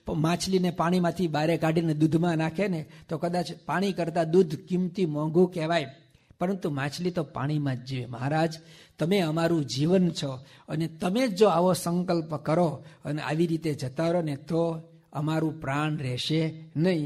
માછલીને પાણીમાંથી બારે કાઢીને દૂધમાં નાખે ને તો કદાચ પાણી કરતાં દૂધ કિંમતી મોંઘું કહેવાય, પરંતુ માછલી તો પાણીમાં જ જીવે. મહારાજ, તમે અમારું જીવન છો અને તમે જો આવો સંકલ્પ કરો અને આવી રીતે જતા રહો ને તો અમારું પ્રાણ રહેશે નહીં.